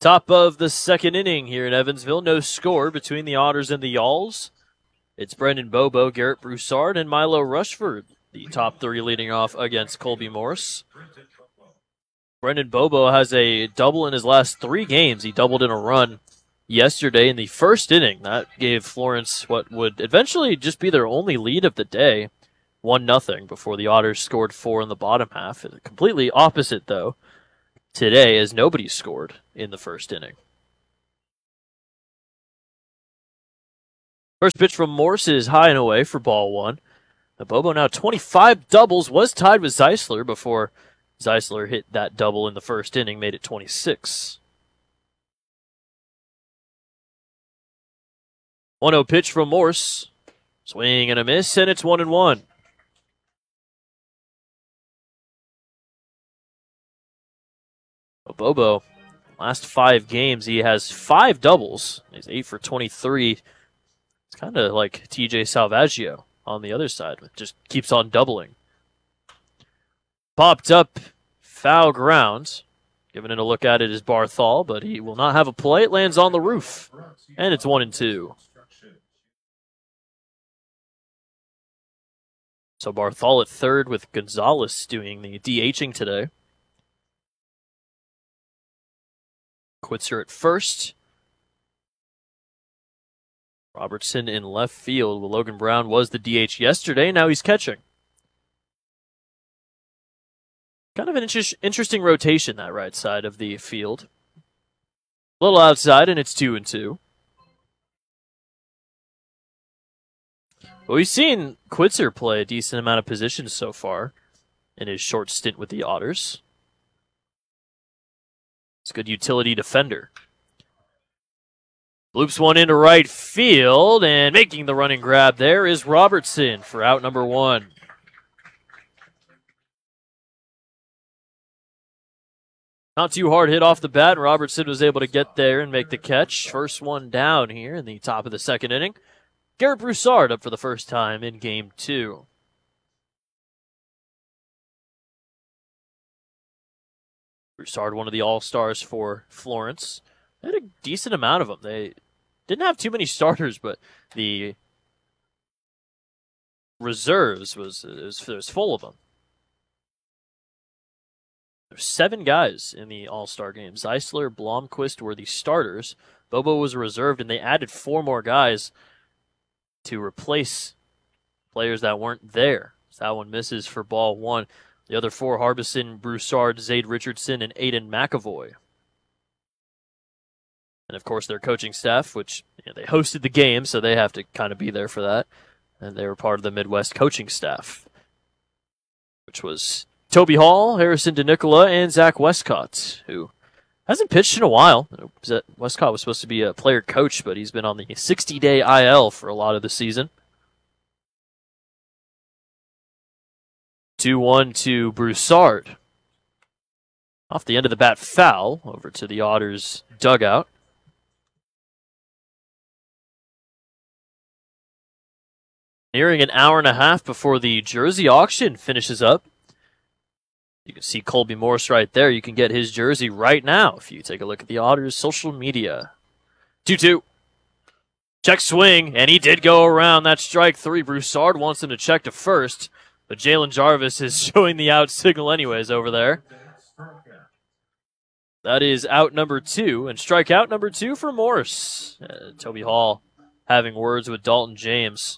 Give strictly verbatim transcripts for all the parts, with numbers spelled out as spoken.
Top of the second inning here in Evansville. No score between the Otters and the Yalls. It's Brendan Bobo, Garrett Broussard, and Milo Rushford, the top three leading off against Colby Morse. Brendan Bobo has a double in his last three games. He doubled in a run yesterday in the first inning. That gave Florence what would eventually just be their only lead of the day, one nothing, before the Otters scored four in the bottom half. Completely opposite, though, today, as nobody scored in the first inning. First pitch from Morse is high and away for ball one. The Bobo now twenty-five doubles, was tied with Zeisler before Zeisler hit that double in the first inning, made it twenty-six. one oh pitch from Morse. Swing and a miss, and it's one and one. Bobo, last five games, he has five doubles. He's eight for twenty-three. It's kind of like T J Salvaggio on the other side. It just keeps on doubling. Popped up, foul ground. Giving it a look at it is Barthol, but he will not have a play. It lands on the roof, and it's one and two. So Barthol at third with Gonzalez doing the DHing today. Quitzer at first. Robertson in left field. Well, Logan Brown was the D H yesterday. Now he's catching. Kind of an inter- interesting rotation, that right side of the field. A little outside, and it's two and two. Well, we've seen Quitzer play a decent amount of positions so far in his short stint with the Otters. It's a good utility defender. Loops one into right field, and making the running grab there is Robertson for out number one. Not too hard hit off the bat, and Robertson was able to get there and make the catch. First one down here in the top of the second inning. Garrett Broussard up for the first time in game two. Broussard, one of the all-stars for Florence. They had a decent amount of them. They didn't have too many starters, but the reserves was, it was, it was full of them. There's seven guys in the all-star game. Zeisler, Blomquist were the starters. Bobo was reserved, and they added four more guys to replace players that weren't there. So that one misses for ball one. The other four, Harbison, Broussard, Zade Richardson, and Aiden McAvoy. And, of course, their coaching staff, which you know, they hosted the game, so they have to kind of be there for that. And they were part of the Midwest coaching staff, which was Toby Hall, Harrison DeNicola, and Zach Westcott, who hasn't pitched in a while. Westcott was supposed to be a player coach, but he's been on the sixty-day I L for a lot of the season. two one to Broussard. Off the end of the bat, foul over to the Otters dugout. Nearing an hour and a half before the jersey auction finishes up. You can see Colby Morse right there. You can get his jersey right now if you take a look at the Otters' social media. two two. Check swing, and he did go around. That's strike three. Broussard wants him to check to first, but Jalen Jarvis is showing the out signal anyways over there. That is out number two, and strikeout number two for Morse. Uh, Toby Hall having words with Dalton James.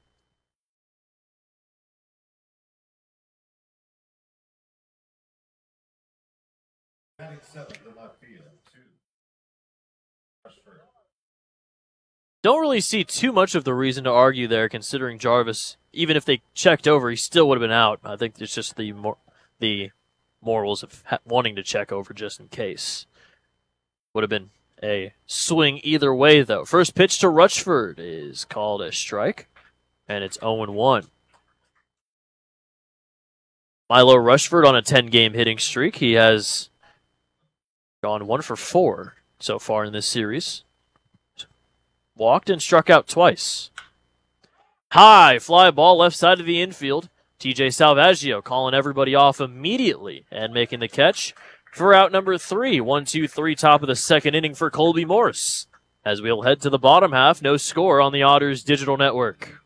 Don't really see too much of the reason to argue there, considering Jarvis, even if they checked over, he still would have been out. I think it's just the mor- the morals of ha- wanting to check over just in case. Would have been a swing either way, though. First pitch to Rushford is called a strike, and it's oh and one. Milo Rushford on a ten-game hitting streak. He has gone one for four so far in this series. Walked and struck out twice. High fly ball left side of the infield. T J Salvaggio calling everybody off immediately and making the catch. for out number three. One, two, three, top of the second inning for Colby Morse. As we'll head to the bottom half, no score on the Otters Digital Network.